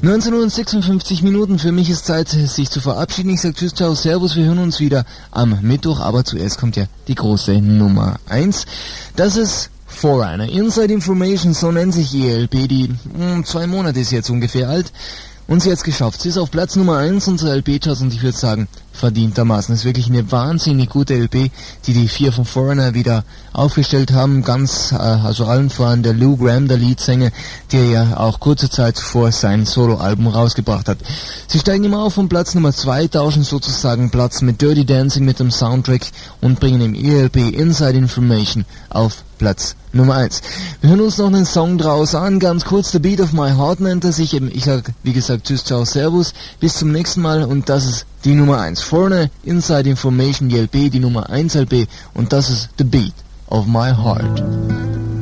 19 Uhr und 56 Minuten. Für mich ist Zeit, sich zu verabschieden. Ich sage Tschüss, ciao, servus. Wir hören uns wieder am Mittwoch. Aber zuerst kommt ja die große Nummer 1. Das ist Foreigner. Inside Information, so nennt sich die LP. Die 2 Monate ist jetzt ungefähr alt. Und sie hat es geschafft. Sie ist auf Platz Nummer 1 unserer LP-Charts und ich würde sagen, verdientermaßen. Es ist wirklich eine wahnsinnig gute LP, die 4 von Foreigner wieder aufgestellt haben. Also allen voran der Lou Gramm, der Leadsänger, der ja auch kurze Zeit zuvor sein Soloalbum rausgebracht hat. Sie steigen immer auf von Platz Nummer 2, tauschen sozusagen Platz mit Dirty Dancing mit dem Soundtrack und bringen im ELP Inside Information auf Platz Nummer 1. Wir hören uns noch einen Song draus an, ganz kurz, The Beat of My Heart nennt er sich. Ich sag, wie gesagt, tschüss, ciao, servus, bis zum nächsten Mal und das ist die Nummer 1. Foreigner, Inside Information, die LP, die Nummer 1 LP und das ist The Beat of My Heart.